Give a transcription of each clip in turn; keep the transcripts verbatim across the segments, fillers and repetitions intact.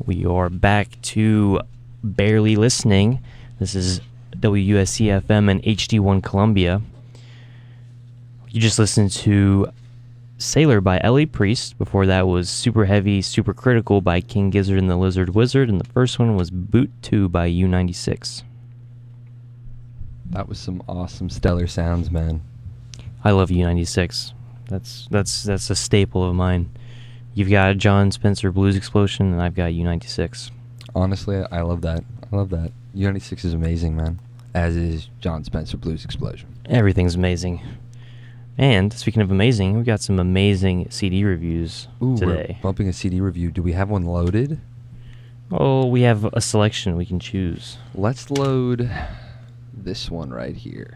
We are back to Barely Listening. This is W U S C F M and H D one Columbia. You just listened to Sailor by Ellie Priest. Before that was Super Heavy, Super Critical by King Gizzard and the Lizard Wizard. And the first one was Boot two by U ninety-six. That was some awesome stellar sounds, man. I love U ninety-six. That's that's that's a staple of mine. You've got John Spencer Blues Explosion, and I've got U ninety-six. Honestly, I love that. I love that. U ninety-six is amazing, man. As is John Spencer Blues Explosion. Everything's amazing. And speaking of amazing, we got some amazing C D reviews Ooh, today. We're bumping a C D review. Do we have one loaded? Oh, we have a selection we can choose. Let's load this one right here.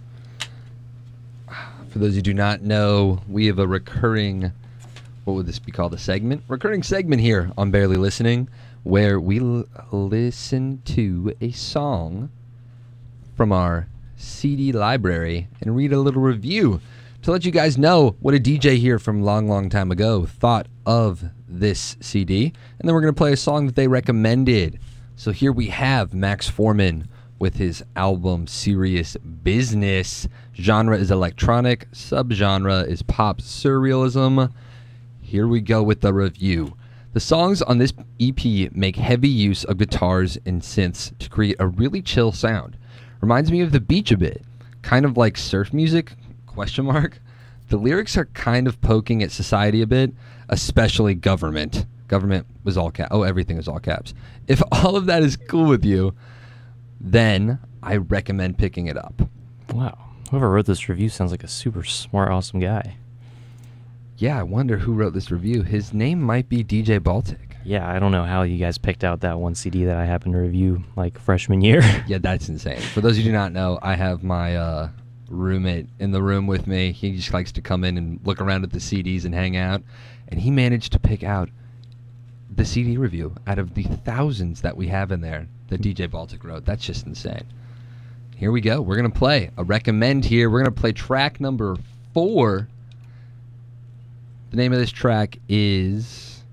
For those who do not know, we have a recurring, what would this be called, a segment? Recurring segment here on Barely Listening, where we l- listen to a song from our C D library and read a little review to let you guys know what a D J here from long, long time ago thought of this C D. And then we're going to play a song that they recommended. So here we have Max Foreman with his album Serious Business. Genre is electronic, subgenre is pop surrealism. Here we go with the review. The songs on this E P make heavy use of guitars and synths to create a really chill sound. Reminds me of the beach a bit, kind of like surf music, question mark. The lyrics are kind of poking at society a bit, especially government. Government was all caps. Oh, everything was all caps. If all of that is cool with you, then I recommend picking it up. Wow. Whoever wrote this review sounds like a super smart, awesome guy. Yeah, I wonder who wrote this review. His name might be D J Baltic. Yeah, I don't know how you guys picked out that one C D that I happened to review like freshman year. Yeah, that's insane. For those who do not know, I have my uh, roommate in the room with me. He just likes to come in and look around at the C Ds and hang out. And he managed to pick out the C D review out of the thousands that we have in there that D J Baltic wrote. That's just insane. Here we go. We're going to play a recommend here. We're going to play track number four. The name of this track is...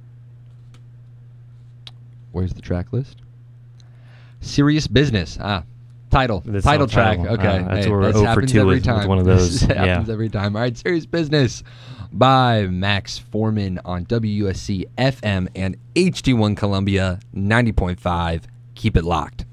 Where's the track list? Serious Business. Ah, title. That's title not track. title. Okay. Uh, that's hey, what we're this oh for happens two every with- time. with one of those. This happens Yeah. every time. All right, Serious Business by Max Foreman on W U S C F M and H D one Columbia ninety point five. Keep it locked.